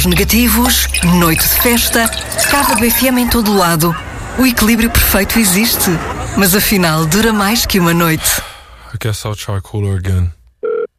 Negativos, noite de festa, Cava do FM em todo lado. O equilíbrio perfeito existe, mas afinal dura mais que uma noite. I guess I'll try cooler again.